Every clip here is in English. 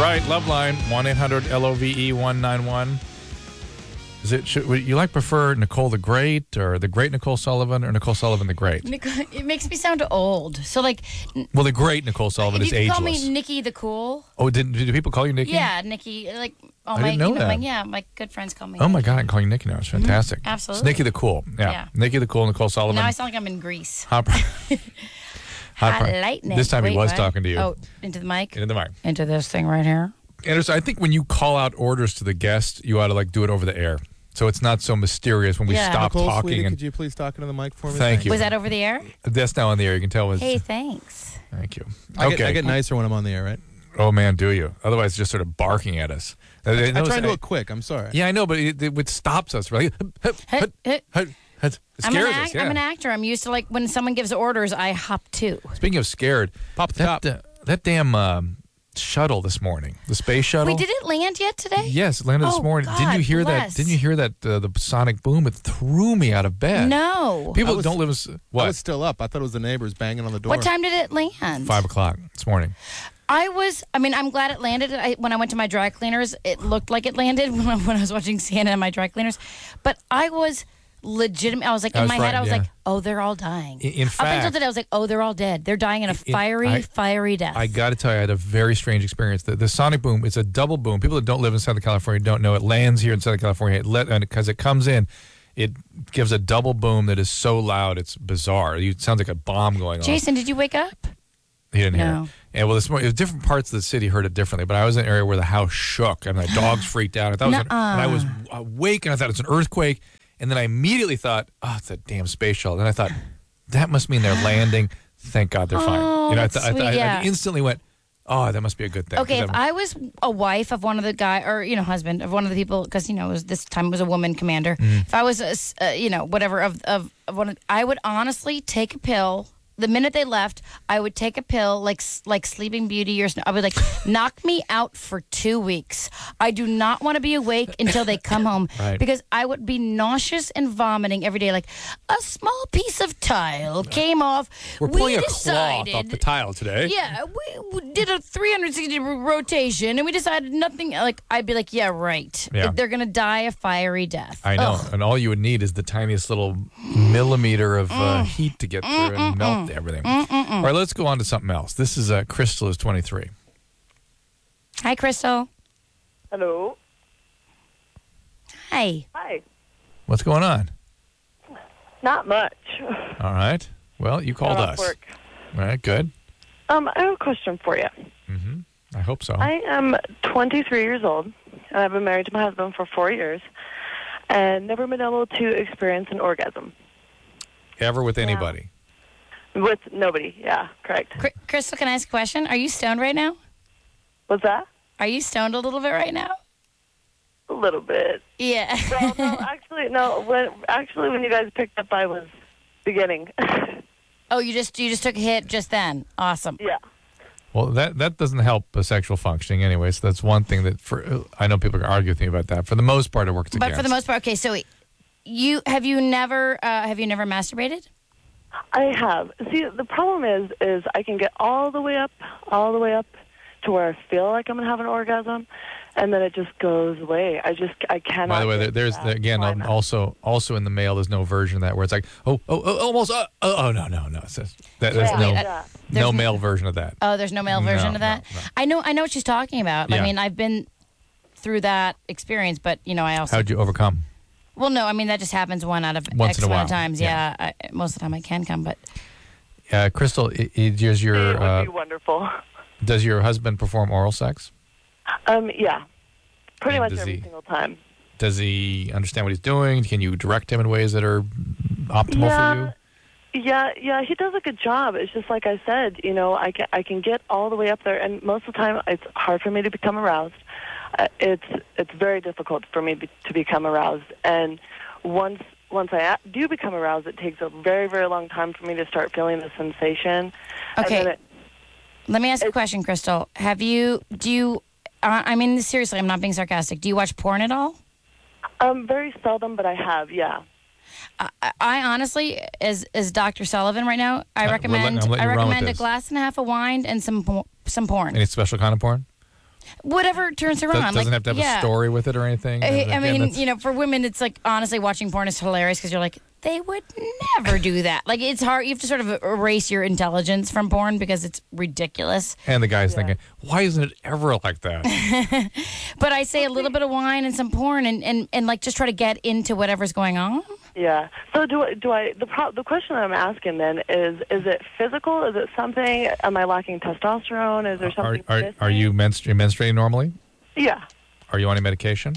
right. Loveline, 1-800-LOVE-191. Would you prefer Nicole the Great or the Great Nicole Sullivan or Nicole Sullivan the Great? It makes me sound old. So well, the Great Nicole Sullivan is ageless. You call me Nikki the Cool. Oh, do people call you Nikki? Yeah, Nikki. I didn't know that. My good friends call me. Oh my God, I can call you Nikki now. It's fantastic. Mm-hmm. Absolutely. It's Nikki the Cool. Yeah. Nikki the Cool, Nicole Sullivan. Now I sound like I'm in Greece. Hot lightning. This time he was what? talking to you. Oh, into the mic? Into the mic. Into this thing right here. Anderson, I think when you call out orders to the guest, you ought to do it over the air. So it's not so mysterious when we stop Nicole, talking. Sweetie, could you please talk into the mic for me? Thank you. Was that over the air? That's now on the air. You can tell. Hey, thanks. Thank you. I get nicer when I'm on the air, right? Oh, man, do you? Otherwise, it's just sort of barking at us. I try to do it quick. I'm sorry. Yeah, I know, but it stops us. Right? It scares us. Yeah. I'm an actor. I'm used to, when someone gives orders, I hop too. Speaking of scared, pop the top. That damn shuttle this morning, the space shuttle. Wait, did it land yet today? Yes, it landed this morning. God, Didn't you hear bless. that? Didn't you hear that the sonic boom? It threw me out of bed. No. People don't live in what? I was still up. I thought it was the neighbors banging on the door. What time did it land? 5 o'clock this morning. I'm glad it landed. When I went to my dry cleaners, it looked like it landed when I was watching CNN in my dry cleaners. But I was legitimate. I was in my head, I was like, oh, they're all dying. In fact, up until today, I was like, oh, they're all dead. They're dying in a fiery death. I got to tell you, I had a very strange experience. The sonic boom, it's a double boom. People that don't live in Southern California don't know it lands here in Southern California. Because it comes in, it gives a double boom that is so loud, it's bizarre. It sounds like a bomb going on. Jason, did you wake up? He didn't hear it. And this morning, different parts of the city heard it differently, but I was in an area where the house shook and my dogs freaked out. And I was awake and I thought it's an earthquake. And then I immediately thought, oh, it's a damn space shuttle. And I thought, that must mean they're landing. Thank God they're fine. I instantly went, oh, that must be a good thing. Okay, if I was a wife of one of the guy, or husband of one of the people, because this time it was a woman commander. If I was whatever of one, I would honestly take a pill. The minute they left, I would take a pill like Sleeping Beauty or I would knock me out for 2 weeks. I do not want to be awake until they come home because I would be nauseous and vomiting every day. Like a small piece of tile came off. We're pulling a cloth off the tile today. Yeah, we did a 360 rotation and we decided nothing. I'd be like, yeah, right. Yeah. They're gonna die a fiery death. I know, and all you would need is the tiniest little millimeter of heat to get through and melt everything. All right, let's go on to something else. This is Crystal is 23. Hi, Crystal. Hello. Hi. Hi. What's going on? Not much. All right. Well, you called us. Work. All right, good. I have a question for you. Mm-hmm. I hope so. I am 23 years old, and I've been married to my husband for 4 years, and never been able to experience an orgasm. Ever with anybody? With nobody, yeah, correct. Crystal, can I ask a question? Are you stoned right now? What's that? Are you stoned a little bit right now? A little bit. Yeah. Well, no, actually, no. When you guys picked up, I was beginning. Oh, you just took a hit just then. Awesome. Yeah. Well, that doesn't help sexual functioning anyway. So that's one thing that I know people can argue with me about that. For the most part, it works against. But for the most part, okay. So, have you never masturbated? I have. See, the problem is I can get all the way up to where I feel like I'm gonna have an orgasm, and then it just goes away. I cannot. By the way, there's again also in the male. There's no version of that where it's like almost no. There's no male version of that. Oh, there's no male version of that. No. I know what she's talking about. Yeah. I mean, I've been through that experience, but I also. How'd you overcome? Well, no, I mean that just happens once in a while. Times. Yeah, most of the time I can come, but. Crystal, does your it would be wonderful. Does your husband perform oral sex? Yeah, pretty And much every single time. Does he understand what he's doing? Can you direct him in ways that are optimal for you? Yeah, he does a good job. It's just like I said, I can get all the way up there, and most of the time it's hard for me to become aroused. It's very difficult for me to become aroused, and once I do become aroused, it takes a very, very long time for me to start feeling the sensation. Okay. Let me ask a question, Crystal. I mean, seriously, I'm not being sarcastic. Do you watch porn at all? Very seldom, but I have, yeah. I honestly, as Dr. Sullivan right now, I recommend a glass and a half of wine and some porn. Any special kind of porn? Whatever turns her on. Doesn't have to have a story with it or anything. I mean, for women, it's like, honestly, watching porn is hilarious because you're like, they would never do that. Like, it's hard. You have to sort of erase your intelligence from porn because it's ridiculous. And the guy's thinking, why isn't it ever like that? But I say a little bit of wine and some porn and like just try to get into whatever's going on. Yeah. So the question I'm asking then is it physical? Is it something? Am I lacking testosterone? Is there something? Are you menstruating normally? Yeah. Are you on any medication?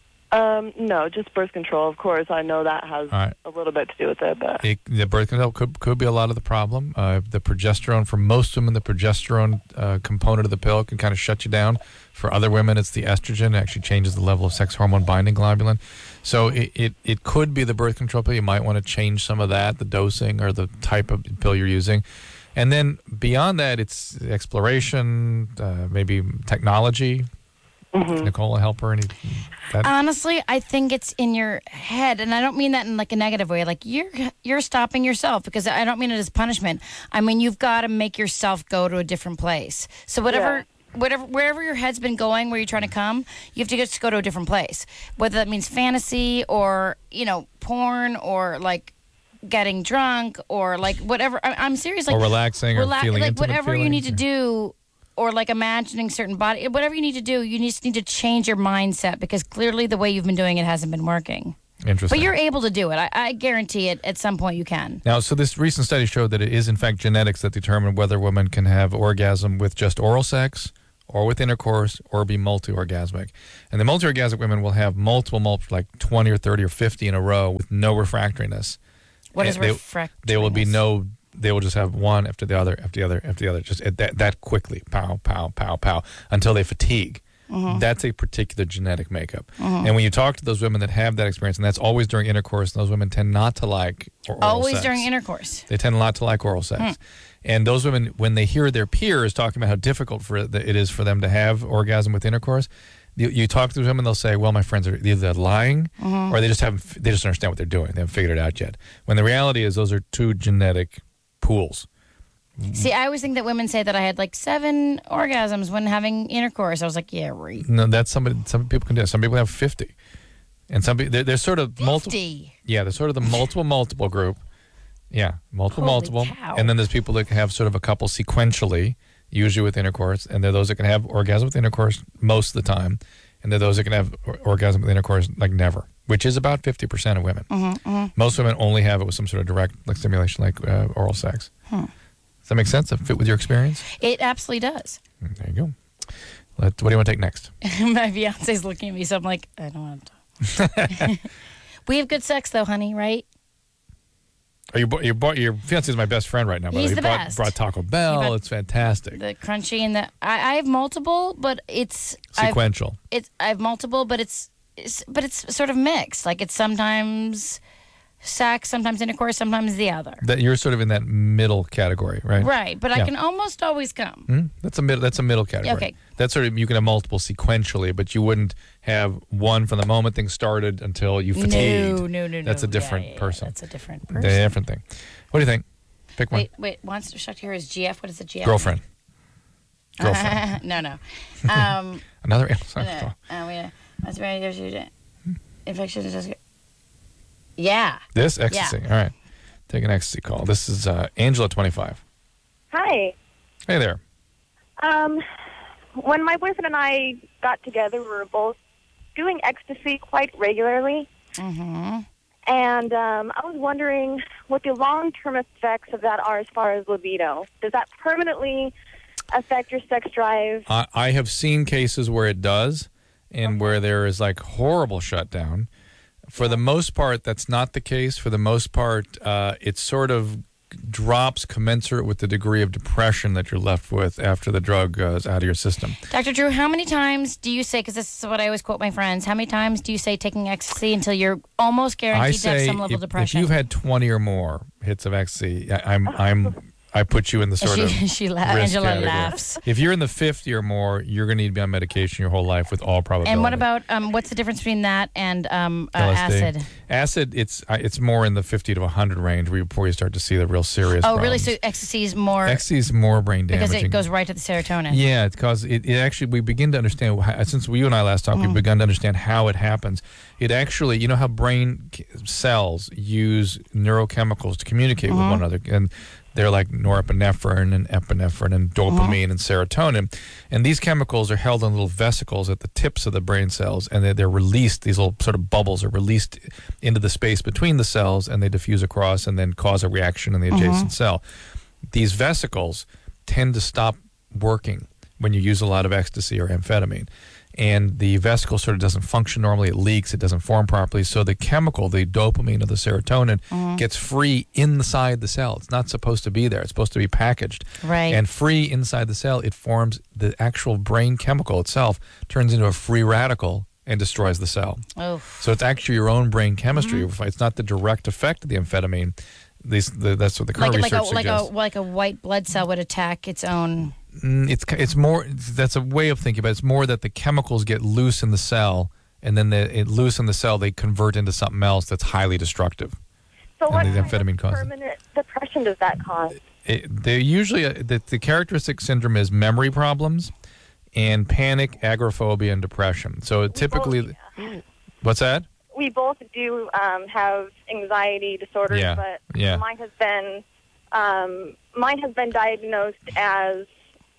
No, just birth control. Of course, I know that has a little bit to do with it, but the birth control could be a lot of the problem. The progesterone, for most women, the progesterone component of the pill can kind of shut you down. For other women, it's the estrogen. It actually changes the level of sex hormone binding globulin. So it could be the birth control pill. You might want to change some of that, the dosing or the type of pill you're using. And then beyond that, it's exploration, maybe technology. Nicole, help her? Honestly, I think it's in your head, and I don't mean that in like a negative way. Like you're stopping yourself, because I don't mean it as punishment. I mean, you've got to make yourself go to a different place. So wherever your head's been going, where you're trying to come, you have to just go to a different place. Whether that means fantasy or porn or like getting drunk or like whatever. I'm serious. Like or relaxing or feeling like intimate whatever feelings, you need to do. Or like imagining certain body, whatever you need to do, you just need to change your mindset, because clearly the way you've been doing it hasn't been working. Interesting. But you're able to do it. I guarantee it. At some point you can. Now, so this recent study showed that it is in fact genetics that determine whether women can have orgasm with just oral sex or with intercourse or be multi-orgasmic. And the multi-orgasmic women will have multiple, like 20 or 30 or 50 in a row with no refractoriness. What is refractoriness? They will just have one after the other, after the other, after the other, just that quickly, pow, pow, pow, pow, until they fatigue. That's a particular genetic makeup. And when you talk to those women that have that experience, and that's always during intercourse, and those women tend not to like oral sex. Always during intercourse. They tend not to like oral sex. And those women, when they hear their peers talking about how difficult it is for them to have orgasm with intercourse, you talk to them and they'll say, well, my friends are either lying or they just understand what they're doing. They haven't figured it out yet. When the reality is those are two genetic pools. See, I always think that women say that I had like 7 orgasms when having intercourse. I was like, yeah, right. No, that's some people can do it. Some people have 50. And some people, they're sort of 50? Multiple. Yeah, they're sort of the multiple group. Yeah, multiple. Cow. And then there's people that can have sort of a couple sequentially, usually with intercourse. And there are those that can have orgasm with intercourse most of the time. And there are those that can have orgasm with intercourse like never, which is about 50% of women. Most women only have it with some sort of direct stimulation like oral sex. Does that make sense? Does it fit with your experience? It absolutely does. There you go. What do you want to take next? My fiance's looking at me, so I'm like, I don't want to. We have good sex, though, honey, right? Your fiance is my best friend right now. He's the best. Brought Taco Bell. It's fantastic. The crunchy and the I have multiple, but it's sequential. I have multiple, but it's sort of mixed. Like it's sometimes sex, sometimes intercourse, sometimes the other. That you're sort of in that middle category, right? Right, but I can almost always come. That's a middle category. Okay. That's sort of, you can have multiple sequentially, but you wouldn't have one from the moment things started until you fatigued. No. That's a different person. That's a different person. Different thing. What do you think? Pick one. Wait. Wants to shut here is GF. What is the GF? Girlfriend. No. Another Amazon call. That's right. Infection. Yeah. This ecstasy. Yeah. All right. Take an ecstasy call. This is Angela, 25. Hi. Hey there. When my boyfriend and I got together, we were both doing ecstasy quite regularly. Mm-hmm. And I was wondering what the long-term effects of that are as far as libido. Does that permanently affect your sex drive? I have seen cases where it does and where there is like horrible shutdown. For the most part, that's not the case. For the most part, it sort of drops commensurate with the degree of depression that you're left with after the drug goes out of your system. Dr. Drew, how many times do you say, because this is what I always quote my friends, how many times do you say taking ecstasy until you're almost guaranteed to have some level of depression? If you've had 20 or more hits of ecstasy, I'm I put you in the sort of risk Angela category. laughs. If you're in the 50 or more, you're going to need to be on medication your whole life with all probability. And what about what's the difference between that and LSD? acid? Acid, it's more in the 50 to 100 range before you start to see the real serious Oh, problems. really? So ecstasy is more brain damaging. because it goes right to the serotonin. Yeah, because it actually, we begin to understand, since you and I last talked, we've begun to understand how it happens. It actually, you know how brain cells use neurochemicals to communicate with one another, and they're like norepinephrine and epinephrine and dopamine and serotonin. And these chemicals are held in little vesicles at the tips of the brain cells, and they're released, these little sort of bubbles are released into the space between the cells, and they diffuse across and then cause a reaction in the adjacent cell. These vesicles tend to stop working when you use a lot of ecstasy or amphetamine. And the vesicle sort of doesn't function normally. It leaks. It doesn't form properly. So the chemical, the dopamine or the serotonin, gets free inside the cell. It's not supposed to be there. It's supposed to be packaged. Right. And free inside the cell, it forms the actual brain chemical itself, turns into a free radical and destroys the cell. Oh. So it's actually your own brain chemistry. It's not the direct effect of the amphetamine. That's what the current research suggests. Like a white blood cell would attack its own. It's more, that's a way of thinking, but it's more that the chemicals get loose in the cell, and then loose in the cell, they convert into something else that's highly destructive. So what the kind amphetamine of causes permanent depression does that cause? They usually, the characteristic syndrome is memory problems and panic, agoraphobia, and depression. So typically, what's that? We both do have anxiety disorders, but mine has been diagnosed as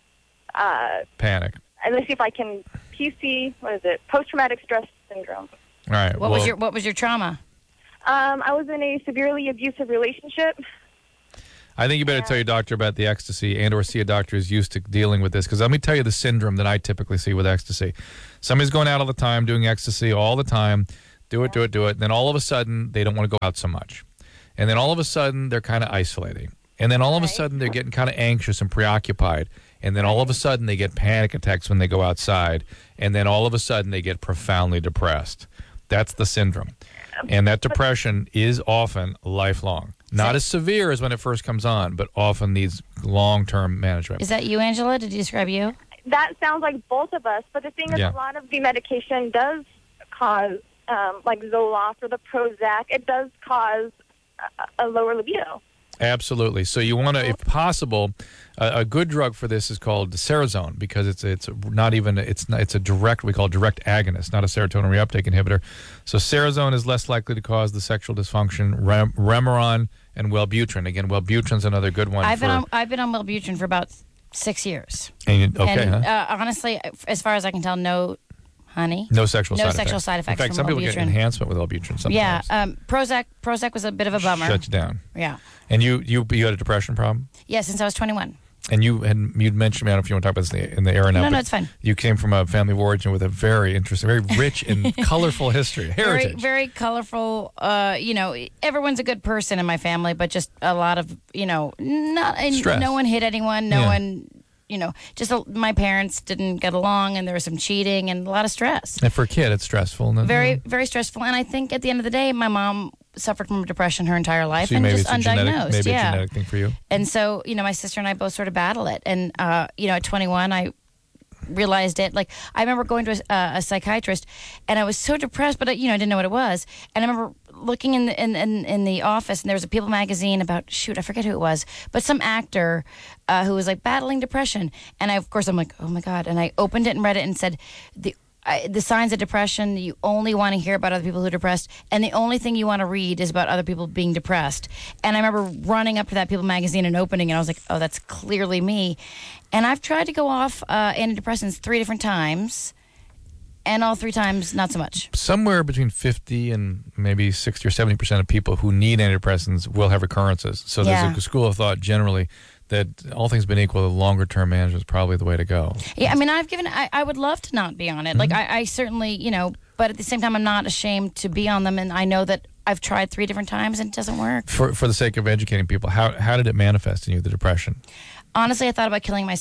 panic. And let's see if I can post-traumatic stress syndrome. All right. What was your trauma? I was in a severely abusive relationship. I think you better tell your doctor about the ecstasy or see a doctor who's used to dealing with this, because let me tell you the syndrome that I typically see with ecstasy. Somebody's going out all the time, doing ecstasy all the time, do it. And then all of a sudden, they don't want to go out so much. And then all of a sudden, they're kind of isolating. And then all of a sudden, they're getting kind of anxious and preoccupied. And then all of a sudden, they get panic attacks when they go outside. And then all of a sudden, they get profoundly depressed. That's the syndrome. And that depression is often lifelong. Not as severe as when it first comes on, but often needs long-term management. Is that you, Angela? Did you describe you? That sounds like both of us. But the thing is, a lot of the medication does cause, like Zoloft or the Prozac, it does cause a lower libido. Absolutely. So you want to, if possible, a good drug for this is called Cerazone, because it's a direct, we call it direct agonist, not a serotonin reuptake inhibitor. So Cerazone is less likely to cause the sexual dysfunction. Remeron and Wellbutrin. Again, Wellbutrin's another good one. I've been on Wellbutrin for about 6 years. And honestly, as far as I can tell, no sexual side effects. In fact, some people get enhancement with Wellbutrin sometimes. Yeah, Prozac was a bit of a bummer. Shuts you down. Yeah. And you had a depression problem? Yeah, since I was 21. And you'd mentioned, I don't know if you want to talk about this in the air now. No, it's fine. You came from a family of origin with a very interesting, very rich and colorful history, heritage. Very colorful. Everyone's a good person in my family, but just a lot of, stress. No one hit anyone. No one, my parents didn't get along, and there was some cheating and a lot of stress. And for a kid, it's stressful. Very, very stressful. And I think at the end of the day, my mom suffered from depression her entire life, so and maybe just undiagnosed. Maybe a genetic thing for you. And so, my sister and I both sort of battle it. And, at 21, I realized it. Like, I remember going to a psychiatrist, and I was so depressed, but I didn't know what it was. And I remember looking in the office, and there was a People magazine about, I forget who it was, but some actor who was like battling depression. And I'm like, oh my God. And I opened it and read it and said, the signs of depression, you only want to hear about other people who are depressed, and the only thing you want to read is about other people being depressed. And I remember running up to that People magazine and opening it, and I was like, oh, that's clearly me. And I've tried to go off antidepressants 3 different times, and all 3 times, not so much. Somewhere between 50 and maybe 60 or 70% of people who need antidepressants will have recurrences. So there's a school of thought generally that all things being equal, the longer-term management is probably the way to go. Yeah, I would love to not be on it. Mm-hmm. Like, I certainly, but at the same time, I'm not ashamed to be on them, and I know that I've tried 3 different times, and it doesn't work. For the sake of educating people, how did it manifest in you, the depression? Honestly, I thought about killing myself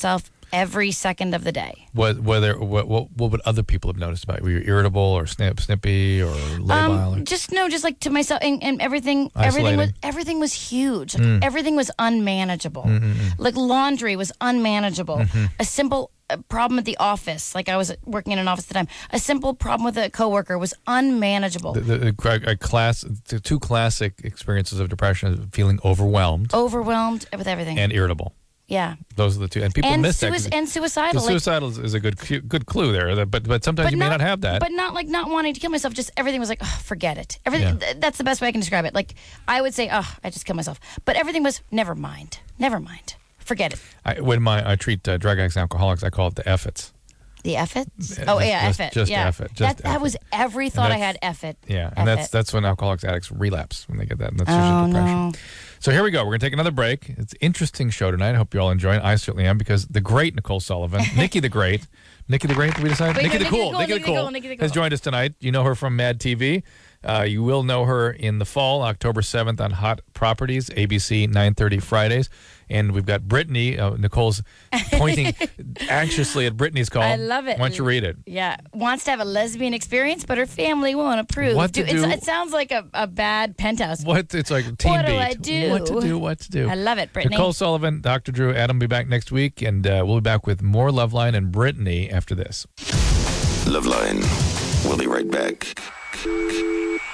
every second of the day. What would other people have noticed about you? Were you irritable or snippy or labile? Just like to myself, and everything was huge. Like everything was unmanageable. Like laundry was unmanageable. A simple problem at the office, like I was working in an office at the time, a simple problem with a coworker was unmanageable. The two classic experiences of depression is feeling overwhelmed with everything, and irritable. Yeah, those are the two, and people miss that. And suicidal. Suicidal is a good clue there, but sometimes you may not have that. But not wanting to kill myself. Just everything was like, oh, forget it. Everything. Yeah. That's the best way I can describe it. Like I would say, oh, I just killed myself. But everything was never mind. Forget it. When I treat drug addicts and alcoholics, I call it the F-its. The F-its? Oh, yeah, F-it. Just yeah. F-it. That was every thought I had, F-it. Yeah, and that's when alcoholics, addicts relapse, when they get that. And that's usually depression. No. So here we go. We're going to take another break. It's an interesting show tonight. I hope you all enjoy it. I certainly am, because the great Nicole Sullivan, Nikki the Great, did we decide? Nikki the Cool has joined us tonight. You know her from Mad TV. You will know her in the fall, October 7th on Hot Properties, ABC 9:30 Fridays. And we've got Brittany. Nicole's pointing anxiously at Brittany's call. I love it. Why don't you read it? Yeah. Wants to have a lesbian experience, but her family won't approve. It sounds like a bad Penthouse. It's like Teen What Beat. do I do? What to do? I love it, Brittany. Nicole Sullivan, Dr. Drew, Adam will be back next week, and we'll be back with more Loveline and Brittany after this. Loveline. We'll be right back.